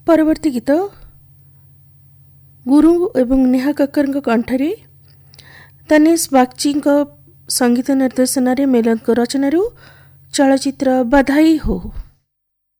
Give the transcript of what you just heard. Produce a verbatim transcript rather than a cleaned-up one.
परवर्ती गीत गुरु एवं नेहा कक्कर कंठरे तनेश बागची संगीत निर्देशन मिलन रचन चलचित्र बधाई हो।